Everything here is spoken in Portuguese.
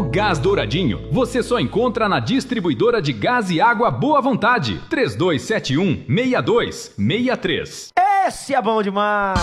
Gás Douradinho, você só encontra na distribuidora de gás e água Boa Vontade. 3271-6263. Esse é bom demais!